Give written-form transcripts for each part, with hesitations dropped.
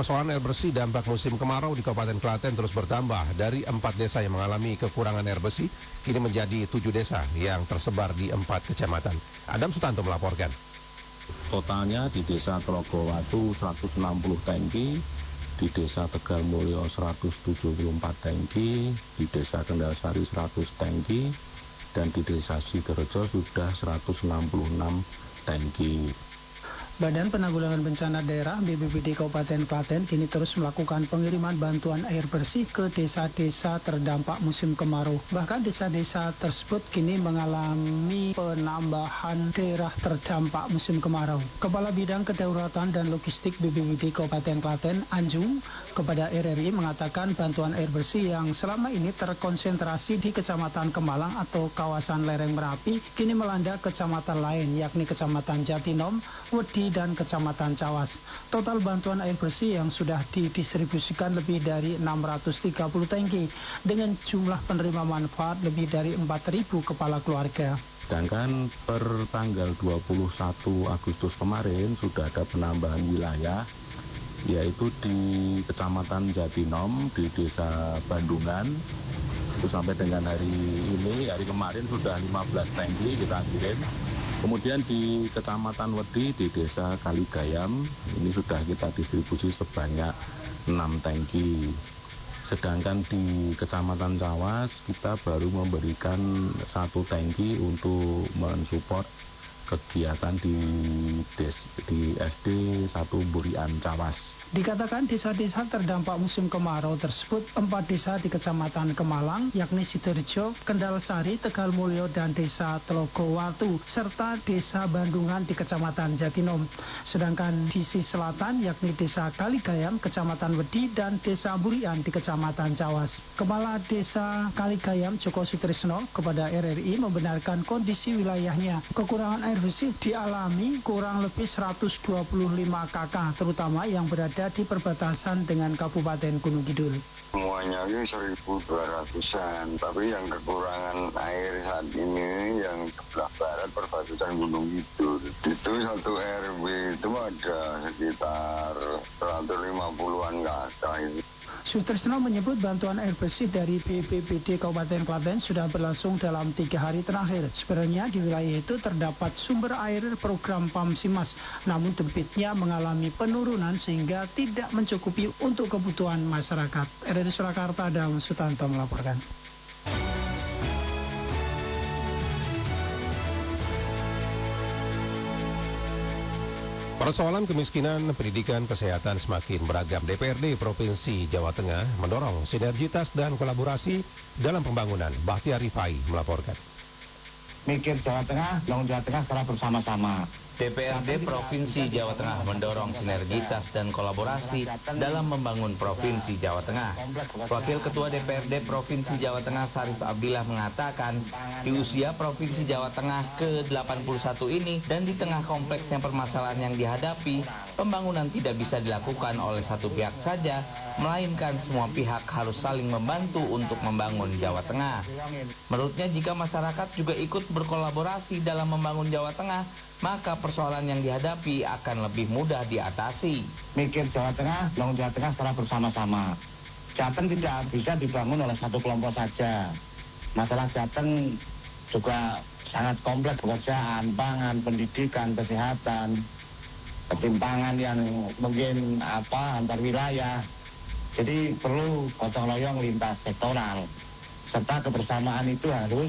Persoalan air bersih dampak musim kemarau di Kabupaten Klaten terus bertambah. Dari 4 desa yang mengalami kekurangan air bersih, kini menjadi 7 desa yang tersebar di 4 kecamatan. Adam Sutanto melaporkan. Totalnya di desa Trogowatu 160 tangki, di desa Tegal Mulyo 174 tangki, di desa Kendalsari 100 tangki, dan di desa Sidorejo sudah 166 tangki. Badan Penanggulangan Bencana Daerah BPBD Kabupaten Klaten kini terus melakukan pengiriman bantuan air bersih ke desa-desa terdampak musim kemarau. Bahkan desa-desa tersebut kini mengalami penambahan daerah terdampak musim kemarau. Kepala Bidang Kedaulatan dan Logistik BPBD Kabupaten Klaten, Anjung, kepada RRI mengatakan bantuan air bersih yang selama ini terkonsentrasi di Kecamatan Kemalang atau kawasan lereng Merapi kini melanda kecamatan lain, yakni Kecamatan Jatinom, Wedi, dan Kecamatan Cawas. Total bantuan air bersih yang sudah didistribusikan lebih dari 630 tangki dengan jumlah penerima manfaat lebih dari 4.000 kepala keluarga. Sedangkan per tanggal 21 Agustus kemarin sudah ada penambahan wilayah, yaitu di Kecamatan Jatinom, di Desa Bandungan. Itu sampai dengan hari kemarin sudah 15 tangki kita kirim. Kemudian di Kecamatan Wedi, di Desa Kaligayam, ini sudah kita distribusi sebanyak 6 tangki. Sedangkan di Kecamatan Cawas, kita baru memberikan 1 tangki untuk mensupport kegiatan di SD 1 Burian Cawas. Dikatakan desa-desa terdampak musim kemarau tersebut 4 desa di Kecamatan Kemalang, yakni Sidorejo, Kendalsari, Tegal Mulyo, dan Desa Trogowatu, serta Desa Bandungan di Kecamatan Jatinom. Sedangkan di sisi selatan, yakni Desa Kaligayam, Kecamatan Wedi, dan Desa Burian di Kecamatan Cawas. Kepala Desa Kaligayam, Joko Sutrisno, kepada RRI membenarkan kondisi wilayahnya. Kekurangan air bersih dialami kurang lebih 125 KK, terutama yang berada di perbatasan dengan Kabupaten Gunung Kidul. Semuanya ini 1.200-an, tapi yang kekurangan air saat ini yang sebelah barat perbatasan Gunung Kidul. Itu satu RW itu ada sekitar 150-an KK ini. Sutrisno menyebut bantuan air bersih dari BPBD Kabupaten Klaten sudah berlangsung dalam 3 hari terakhir. Sebenarnya di wilayah itu terdapat sumber air program PAMSIMAS, namun debitnya mengalami penurunan sehingga tidak mencukupi untuk kebutuhan masyarakat. RRI Surakarta, Adam Sutanto melaporkan. Persoalan kemiskinan, pendidikan, kesehatan semakin beragam. DPRD Provinsi Jawa Tengah mendorong sinergitas dan kolaborasi dalam pembangunan. Bahtiar Rifai melaporkan. Mikir Jawa Tengah, bangun Jawa Tengah secara bersama-sama. DPRD Provinsi Jawa Tengah mendorong sinergitas dan kolaborasi dalam membangun Provinsi Jawa Tengah. Wakil Ketua DPRD Provinsi Jawa Tengah Sarif Abdillah mengatakan, di usia Provinsi Jawa Tengah ke-81 ini dan di tengah kompleksnya permasalahan yang dihadapi, pembangunan tidak bisa dilakukan oleh satu pihak saja, melainkan semua pihak harus saling membantu untuk membangun Jawa Tengah. Menurutnya, jika masyarakat juga ikut berkolaborasi dalam membangun Jawa Tengah, maka persoalan yang dihadapi akan lebih mudah diatasi. Mikir Jawa Tengah, bangun Jawa Tengah secara bersama-sama. Jateng tidak bisa dibangun oleh satu kelompok saja. Masalah Jateng juga sangat kompleks, pekerjaan, pangan, pendidikan, kesehatan, ketimpangan yang mungkin antar wilayah. Jadi perlu gotong royong lintas sektoral. Serta kebersamaan itu harus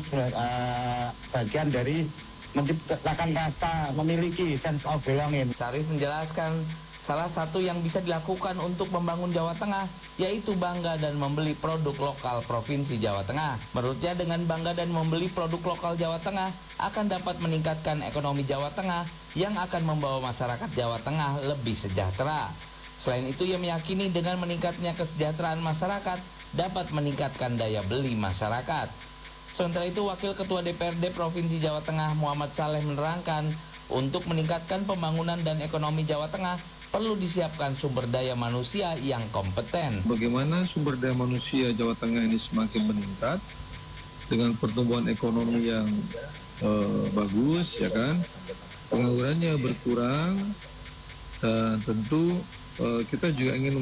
bagian dari menciptakan rasa memiliki sense of belonging. Sarif menjelaskan, salah satu yang bisa dilakukan untuk membangun Jawa Tengah yaitu bangga dan membeli produk lokal Provinsi Jawa Tengah. Menurutnya, dengan bangga dan membeli produk lokal Jawa Tengah akan dapat meningkatkan ekonomi Jawa Tengah yang akan membawa masyarakat Jawa Tengah lebih sejahtera. Selain itu, ia meyakini dengan meningkatnya kesejahteraan masyarakat dapat meningkatkan daya beli masyarakat. Sementara itu, Wakil Ketua DPRD Provinsi Jawa Tengah Muhammad Saleh menerangkan, untuk meningkatkan pembangunan dan ekonomi Jawa Tengah perlu disiapkan sumber daya manusia yang kompeten. Bagaimana sumber daya manusia Jawa Tengah ini semakin meningkat dengan pertumbuhan ekonomi yang bagus, ya kan? Penganggurannya berkurang, dan tentu kita juga ingin